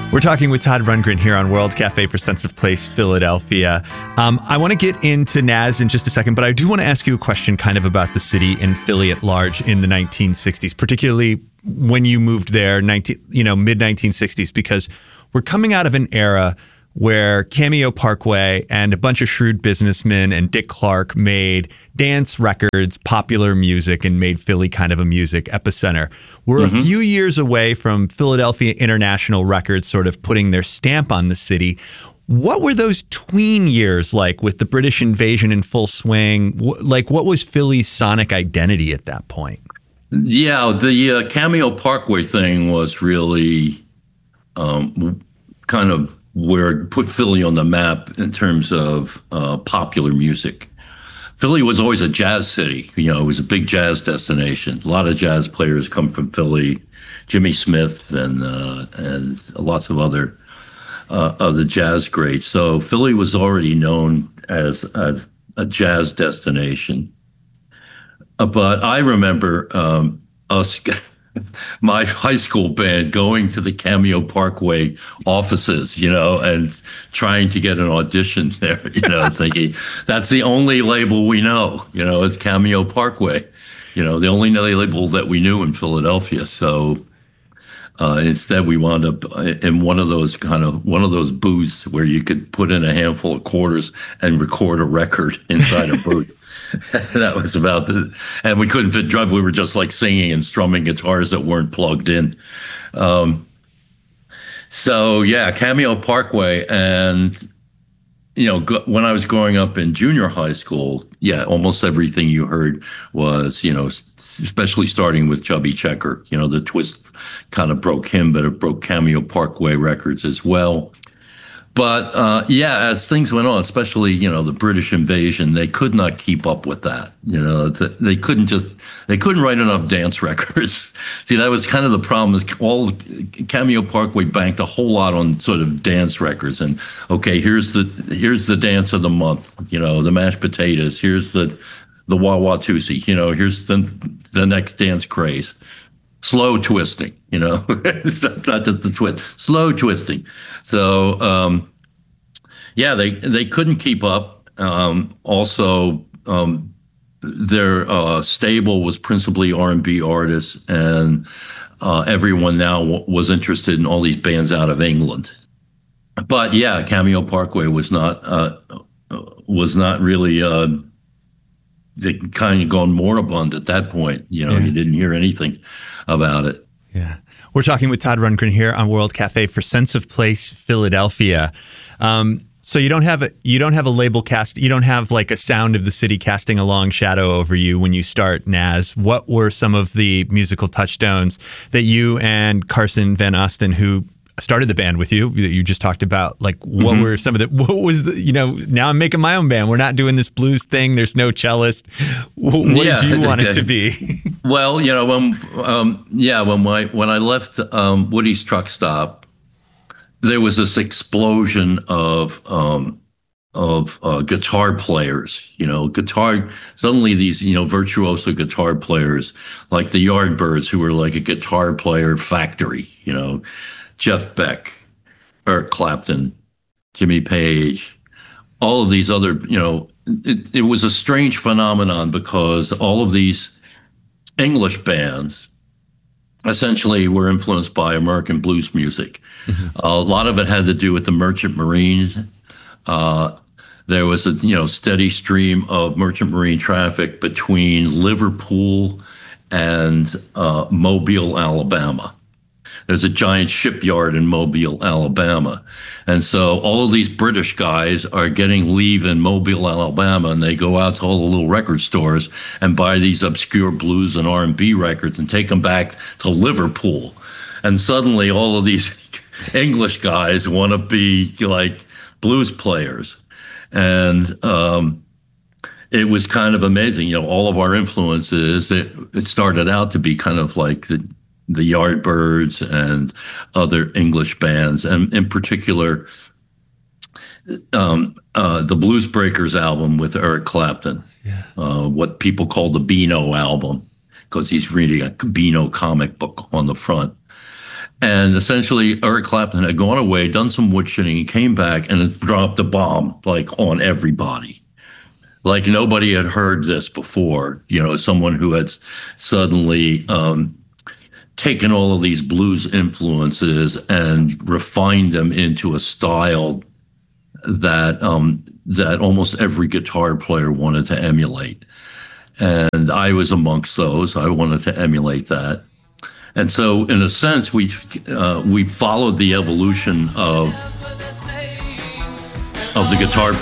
We're talking with Todd Rundgren here on World Cafe for Sense of Place, Philadelphia. I want to get into Naz in just a second, but I do want to ask you a question kind of about the city and Philly at large in the 1960s, particularly when you moved there, mid-1960s, because we're coming out of an era where Cameo Parkway and a bunch of shrewd businessmen and Dick Clark made dance records, popular music, and made Philly kind of a music epicenter. We're a few years away from Philadelphia International Records sort of putting their stamp on the city. What were those tween years like with the British invasion in full swing? Like, what was Philly's sonic identity at that point? Yeah, the Cameo Parkway thing was really kind of where it put Philly on the map in terms of popular music. Philly was always a jazz city. You know, it was a big jazz destination. A lot of jazz players come from Philly, Jimmy Smith and lots of other jazz greats. So Philly was already known as a jazz destination. But I remember my high school band going to the Cameo Parkway offices, and trying to get an audition there, thinking that's the only label we know, is Cameo Parkway, the only label that we knew in Philadelphia. So instead we wound up in one of those booths where you could put in a handful of quarters and record a record inside a booth. That was about it. And we couldn't fit drum. We were just like singing and strumming guitars that weren't plugged in. So yeah, Cameo Parkway. And, when I was growing up in junior high school, yeah, almost everything you heard was, especially starting with Chubby Checker, the twist kind of broke him, but it broke Cameo Parkway records as well. But as things went on, especially the British invasion, they could not keep up with that. They couldn't write enough dance records. See, that was kind of the problem. Cameo Parkway banked a whole lot on sort of dance records. And okay, here's the dance of the month. The mashed potatoes. Here's the Wah-Wah-Toosie. Here's the next dance craze. Slow twisting, it's not just the twist, slow twisting. So, they couldn't keep up. Also, their stable was principally R&B artists, and everyone now was interested in all these bands out of England. But yeah, Cameo Parkway was not really. They kind of gone moribund at that point. You didn't hear anything about it. Yeah. We're talking with Todd Rundgren here on World Cafe for Sense of Place, Philadelphia. So you don't have a label cast. You don't have like a sound of the city casting a long shadow over you when you start, Naz. What were some of the musical touchstones that you and Carson Van Osten, who started the band with you, that you just talked about, like what were some of what was now I'm making my own band. We're not doing this blues thing. There's no cellist. What did you want it to be? Well, when I left Woody's Truck Stop, there was this explosion of guitar players, suddenly these, virtuoso guitar players like the Yardbirds, who were like a guitar player factory, Jeff Beck, Eric Clapton, Jimmy Page, all of these other, it was a strange phenomenon because all of these English bands essentially were influenced by American blues music. A lot of it had to do with the Merchant Marines. There was a steady stream of Merchant Marine traffic between Liverpool and Mobile, Alabama. There's a giant shipyard in Mobile, Alabama. And so all of these British guys are getting leave in Mobile, Alabama, and they go out to all the little record stores and buy these obscure blues and R&B records and take them back to Liverpool. And suddenly all of these English guys want to be like blues players. And it was kind of amazing. All of our influences, it started out to be kind of like the Yardbirds and other English bands, and in particular, the Blues Breakers album with Eric Clapton, what people call the Beano album, because he's reading a Beano comic book on the front. And essentially, Eric Clapton had gone away, done some wood shitting, he came back and dropped a bomb like on everybody. Like nobody had heard this before. Someone who had suddenly taken all of these blues influences and refined them into a style that almost every guitar player wanted to emulate. And I was amongst those. I wanted to emulate that. And so, in a sense, we followed the evolution of the guitar